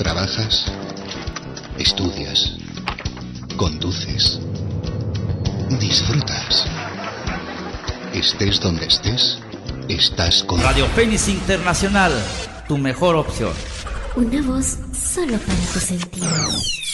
Trabajas, estudias, conduces, disfrutas. Estés donde estés, estás con Radio Fénix Internacional, tu mejor opción. Una voz solo para tus sentidos.